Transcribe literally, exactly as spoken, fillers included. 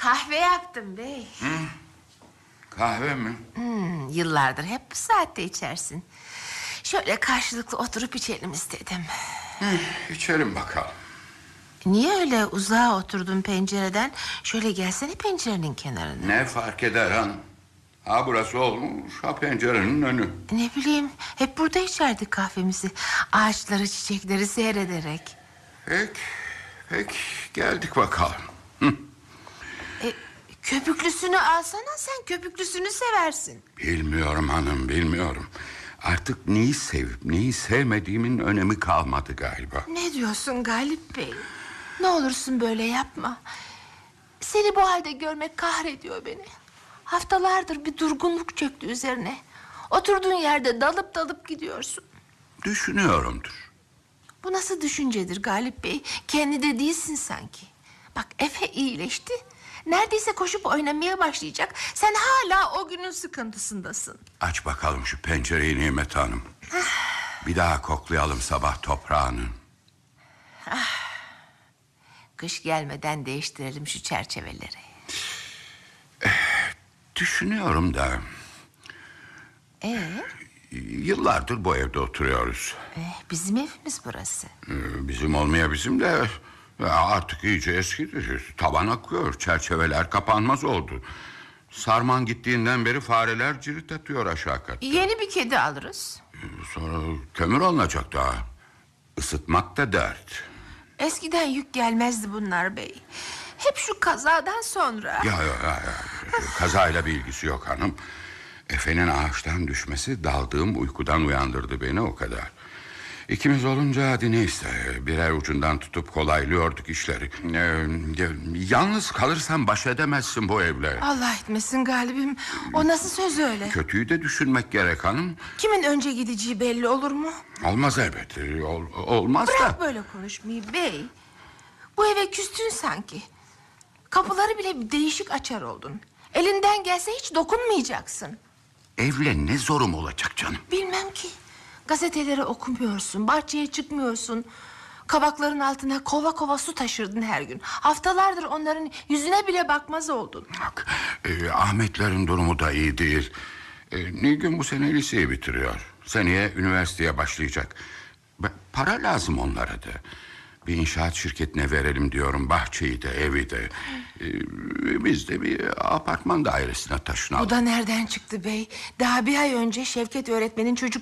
Kahve yaptım bey. Hı? Kahve mi? Hmm, yıllardır hep bu saatte içersin. Şöyle karşılıklı oturup içelim istedim. Hı, içelim bakalım. Niye öyle uzağa oturdun pencereden? Şöyle gelsene pencerenin kenarına. Ne fark eder hanım? Ha burası olmuş, ha pencerenin önü. Ne bileyim, hep burada içerdik kahvemizi. Ağaçları, çiçekleri seyrederek. Peki, peki geldik bakalım. Hı. E, köpüklüsünü alsana, sen köpüklüsünü seversin. Bilmiyorum hanım, bilmiyorum. Artık neyi sevip neyi sevmediğimin önemi kalmadı galiba. Ne diyorsun Galip Bey? Ne olursun böyle yapma. Seni bu halde görmek kahrediyor beni. Haftalardır bir durgunluk çöktü üzerine. Oturduğun yerde dalıp dalıp gidiyorsun. Düşünüyorumdur. Bu nasıl düşüncedir Galip Bey? Kendi de değilsin sanki. Bak Efe iyileşti. Neredeyse koşup oynamaya başlayacak. Sen hala o günün sıkıntısındasın. Aç bakalım şu pencereyi Nimet Hanım. Bir daha koklayalım sabah toprağını. Kış gelmeden değiştirelim şu çerçeveleri. Düşünüyorum da... Ee? Yıllardır bu evde oturuyoruz. Eh, bizim evimiz burası. Ee, Bizim olmaya bizim de... Artık iyice eskidi. Tavan akıyor, çerçeveler kapanmaz oldu. Sarman gittiğinden beri fareler cirit atıyor aşağı katta. Yeni bir kedi alırız. Sonra kömür alınacak daha. Isıtmak da dert. Eskiden yük gelmezdi bunlar bey. Hep şu kazadan sonra. Ya, ya, ya, ya. Kazayla bir ilgisi yok hanım. Efe'nin ağaçtan düşmesi daldığım uykudan uyandırdı beni, o kadar. İkimiz olunca hadi neyse, birer ucundan tutup kolaylıyorduk işleri. Ee, yalnız kalırsan baş edemezsin bu evle. Allah etmesin Galibim. O nasıl söz öyle? Kötüyü de düşünmek gerek hanım. Kimin önce gideceği belli olur mu? Olmaz elbette. Ol, olmaz Bırak da. böyle konuşmayı bey. Bu eve küstün sanki. Kapıları bile bir değişik açar oldun. Elinden gelse hiç dokunmayacaksın. Evle ne zorum olacak canım? Bilmem ki. Gazeteleri okumuyorsun, bahçeye çıkmıyorsun. Kabakların altına kova kova su taşırdın her gün. Haftalardır onların yüzüne bile bakmaz oldun. Bak, e, Ahmetlerin durumu da iyi değil. e, Nilgün bu sene liseyi bitiriyor. Seneye üniversiteye başlayacak. Ba- Para lazım onlara da. Bir inşaat şirketine verelim diyorum, bahçeyi de evi de. e, Biz de bir apartman dairesine taşınalım. Bu da nereden çıktı bey? Daha bir ay önce Şevket öğretmenin çocuk